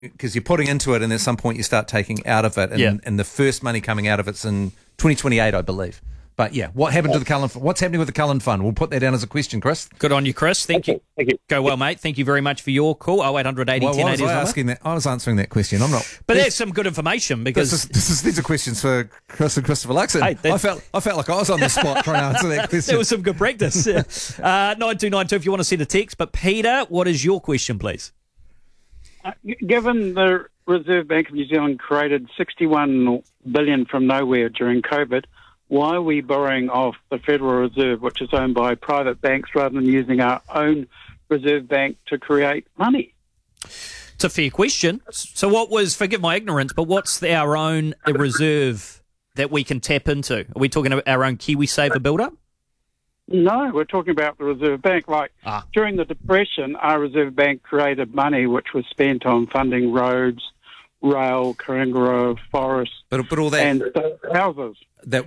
because you're putting into it and at some point you start taking out of it, and the first money coming out of it's in 2028, I believe. But yeah, what happened to the Cullen? What's happening with the Cullen Fund? We'll put that down as a question, Chris. Good on you, Chris. Thank you. Thank you. Go well, mate. Thank you very much for your call. 0800 80 Well, 10 why was 80 I is asking that? I was answering that question. I'm not. But that's some good information because These are questions for Chris and Christopher Luxon. Hey, I felt like I was on the spot trying to answer that question. there was some good practice. 9292 if you want to send a text. But Peter, what is your question, please? Given the Reserve Bank of New Zealand created $61 billion from nowhere during COVID, why are we borrowing off the Federal Reserve, which is owned by private banks, rather than using our own Reserve Bank to create money? It's a fair question. So forgive my ignorance, but what's our own reserve that we can tap into? Are we talking about our own KiwiSaver build-up? No, we're talking about the Reserve Bank. During the Depression, our Reserve Bank created money which was spent on funding roads, rail, Karangaroo, forests, but all that and houses. The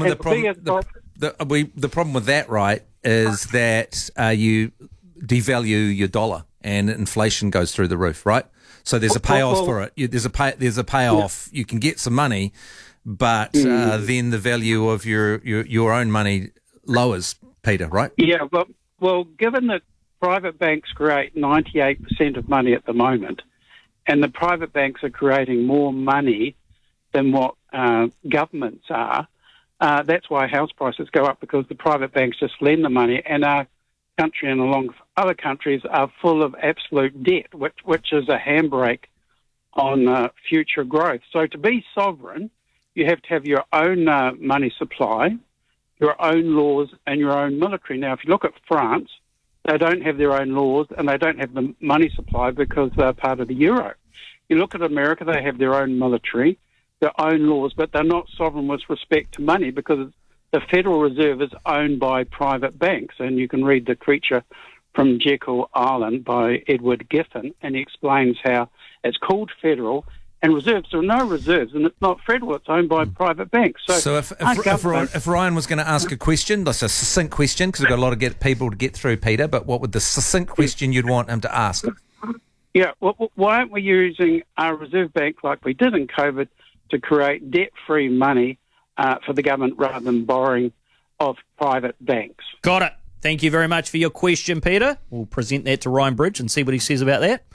problem with that, right, is that you devalue your dollar and inflation goes through the roof, right? So there's a payoff for it. There's a payoff. You can get some money, but then the value of your own money lowers, Peter, right? Yeah. Well, given that private banks create 98% of money at the moment, and the private banks are creating more money than what governments are. That's why house prices go up, because the private banks just lend the money, and our country and along with other countries are full of absolute debt, which is a handbrake on future growth. So to be sovereign, you have to have your own money supply, your own laws, and your own military. Now, if you look at France, they don't have their own laws and they don't have the money supply because they're part of the euro. You look at America, they have their own military, their own laws, but they're not sovereign with respect to money because the Federal Reserve is owned by private banks. And you can read The Creature from Jekyll Island by Edward Giffen, and he explains how it's called federal and reserves. There are no reserves, and it's not federal, it's owned by private banks. So if Ryan was going to ask a question, that's a succinct question, because we've got a lot of people to get through, Peter, but what would the succinct question you'd want him to ask? Yeah, well, why aren't we using our Reserve Bank like we did in COVID to create debt-free money for the government rather than borrowing off private banks? Got it. Thank you very much for your question, Peter. We'll present that to Ryan Bridge and see what he says about that.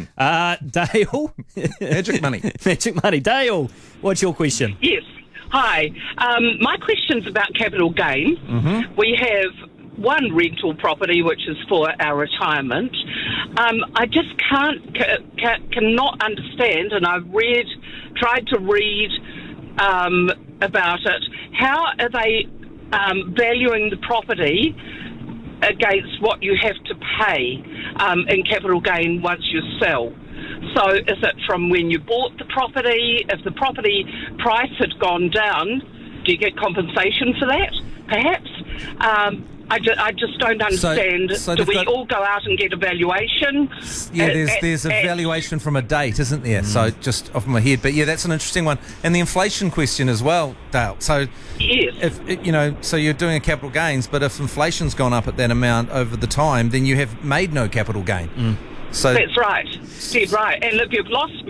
Dale? Magic money. Magic money. Dale, what's your question? Yes. Hi. My question's about capital gain. Mm-hmm. We have one rental property, which is for our retirement. I just cannot understand, and I've tried to read about it. How are they valuing the property against what you have to pay in capital gain once you sell? So is it from when you bought the property? If the property price had gone down, do you get compensation for that, perhaps? I just don't understand. So do we all go out and get a valuation? Yeah, there's a valuation from a date, isn't there? So just off my head. But yeah, that's an interesting one. And the inflation question as well, Dale. So yes. So you're doing a capital gains, but if inflation's gone up at that amount over the time, then you have made no capital gain. So that's right. Dead right. And if you've lost